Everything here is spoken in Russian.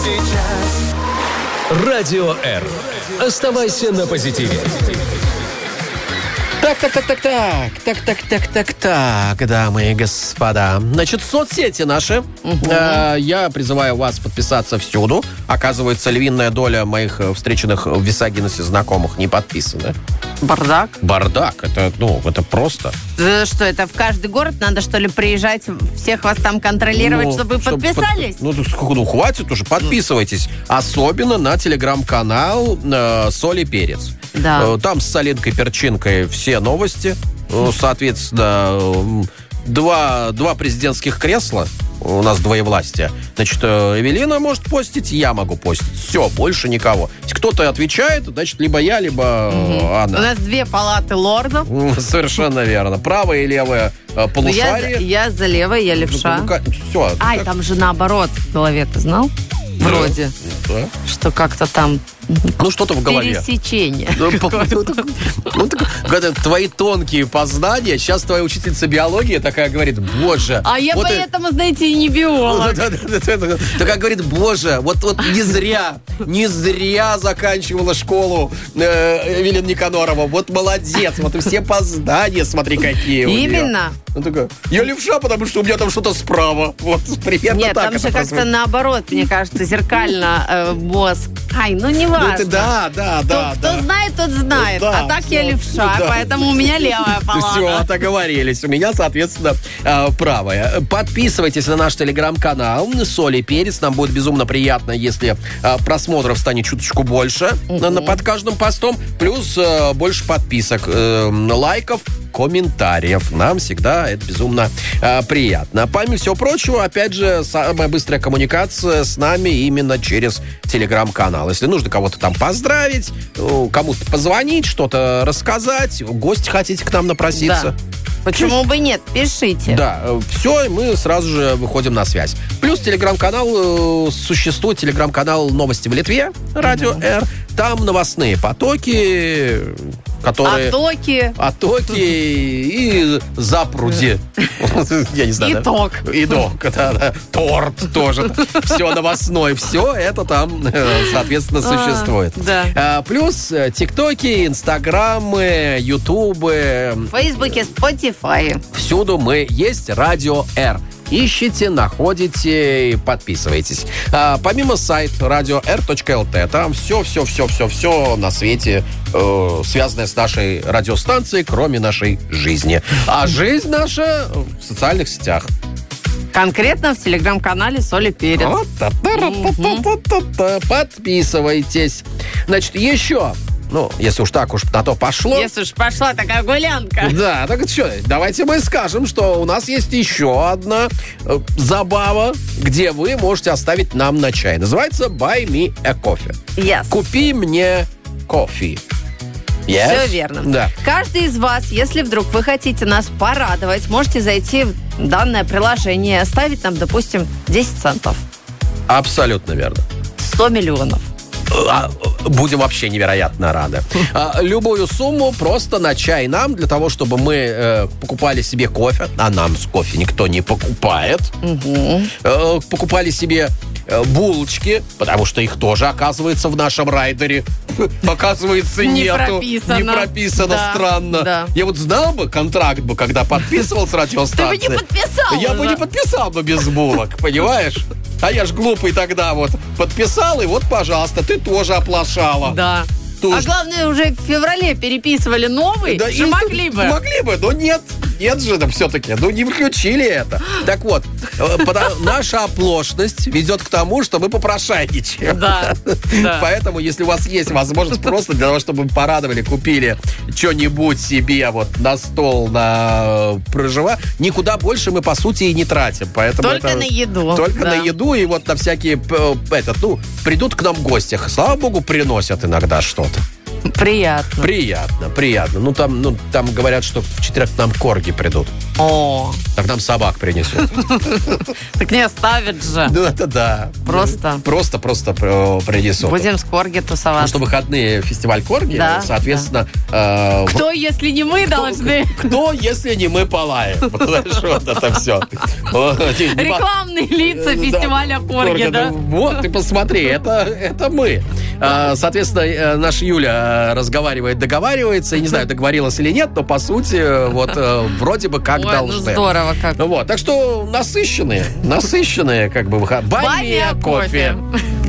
Радио Р. Оставайся на позитиве. Так, дамы и господа. Значит, соцсети наши. Я призываю вас подписаться всюду. Оказывается, львиная доля моих встреченных в Висагиносе знакомых не подписана. Бардак. Это просто. Что, это в каждый город надо, что ли, приезжать, всех вас там контролировать, чтобы вы подписались? Хватит уже, подписывайтесь. Особенно на телеграм-канал «Соль и перец». Да. Там с солинкой, перчинкой все новости. Соответственно, два президентских кресла. У нас двоевластие. Значит, Эвелина может постить, я могу постить. Все, больше никого. Если кто-то отвечает, значит, либо я, либо она. У нас 2 палаты лордов. Совершенно верно. Правое и левое полушарие. Я за левое, я левша. Все. Там же наоборот в голове, ты знал? Вроде. Да. Что как-то там... что-то в голове. Пересечение. Твои тонкие познания. Сейчас твоя учительница биологии такая говорит: боже. А я поэтому, знаете, и не биолог. Такая говорит: боже, вот не зря заканчивала школу Эвелина Никонорова. Вот молодец, вот все познания, смотри, какие у нее. Именно. Она такая: я левша, потому что у меня там что-то справа. Вот, примерно нет, так. Нет, там же как-то наоборот, мне кажется, зеркально мозг. Не важно. Кто знает, тот знает. Да, а так я левша, поэтому у меня левая палата. Все, договорились. У меня, соответственно, правая. Подписывайтесь на наш телеграм-канал «Соль и перец». Нам будет безумно приятно, если просмотров станет чуточку больше под каждым постом. Плюс больше подписок, лайков, комментариев. Нам всегда это безумно приятно. Помимо всего прочего, опять же, самая быстрая коммуникация с нами именно через телеграм-канал. Если нужно кого-то там поздравить, кому-то позвонить, что-то рассказать, в гости хотите к нам напроситься. Да. Почему бы нет? Пишите. Да, все, и мы сразу же выходим на связь. Плюс телеграм-канал, существует телеграм-канал «Новости в Литве», Радио Р. Там новостные потоки, которые... Оттоки и запруди. Я не знаю. Итог. Торт тоже. Все новостное. Все это там, соответственно, существует. Плюс тиктоки, инстаграмы, ютубы. В Фейсбуке, Spotify. Всюду мы есть. Радио Р. Ищите, находите и подписывайтесь. Помимо сайта radio.r.lt, там все на свете, связанное с нашей радиостанцией, кроме нашей жизни. А жизнь наша в социальных сетях. Конкретно в телеграм-канале «Соль и перец». Подписывайтесь. Значит, еще... если уж так уж на то пошло. Если уж пошла такая гулянка. Да, так что, давайте мы скажем, что у нас есть еще одна забава, где вы можете оставить нам на чай. Называется «Buy me a coffee». Yes. Купи мне кофе. Yes? Все верно. Да. Каждый из вас, если вдруг вы хотите нас порадовать, можете зайти в данное приложение и оставить нам, допустим, 10 центов. Абсолютно верно. 100 миллионов. Будем вообще невероятно рады. Любую сумму просто на чай нам, для того, чтобы мы покупали себе кофе. А нам с кофе никто не покупает. Покупали себе булочки, потому что их тоже, оказывается, в нашем райдере, оказывается, нету. Не прописано, странно. Да. Я вот знал бы, контракт бы, когда подписывал с радиостанцией. Ты бы не подписал. Я бы не подписал бы без булок, понимаешь? А я ж глупый тогда вот подписал, и вот, пожалуйста, ты тоже оплошала. Да. А главное, уже в феврале переписывали новый, да, что могли бы. Могли бы, но нет же там все-таки, не включили это. Так вот, наша оплошность ведет к тому, что мы попрошайничаем. Да. Поэтому, если у вас есть возможность просто для того, чтобы вы порадовали, купили что-нибудь себе вот на стол, на проживание, никуда больше мы, по сути, и не тратим. Поэтому только на еду. Только на еду и вот на всякие, придут к нам в гостях. Слава богу, приносят иногда что-то. Приятно. Приятно. Ну, там говорят, что в четверг к нам корги придут. О, Так нам собак принесут. так не оставят же. Ну, это да. Просто принесут. будем с корги Потому тусоваться. что выходные фестиваль корги, Да, соответственно... Кто, если не мы, должны... Кто, если не мы, полаем? Знаешь, вот это все. Рекламные лица фестиваля корги, да? Вот, ты посмотри, это мы. Соответственно, наша Юля договаривается. Я не знаю, договорилась или нет, но по сути, вот вроде бы как Ой, должны. ну здорово как. Вот, так что насыщенные, как бы, Бамия, кофе.